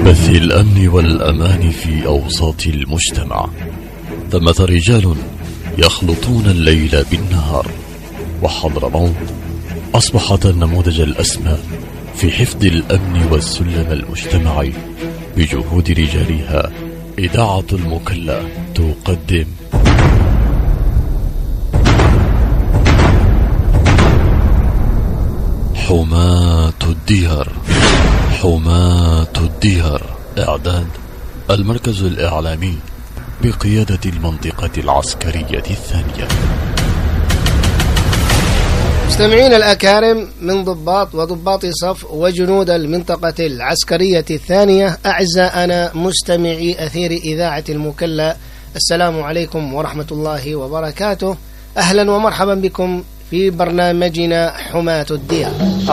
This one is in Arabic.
بث الأمن والأمان في أوساط المجتمع. ثمة رجال يخلطون الليل بالنهار، وحضرموت أصبحت النموذج الأسمى في حفظ الأمن والسلم المجتمعي. بجهود رجالها إذاعة المكلا تقدم حماة الديار. حماة الديار، إعداد المركز الإعلامي بقيادة المنطقة العسكرية الثانية. مستمعين الأكارم من ضباط وضباط صف وجنود المنطقة العسكرية الثانية، أعزائنا مستمعي أثير إذاعة المكلا، السلام عليكم ورحمة الله وبركاته. أهلا ومرحبا بكم في برنامجنا حماة الديار.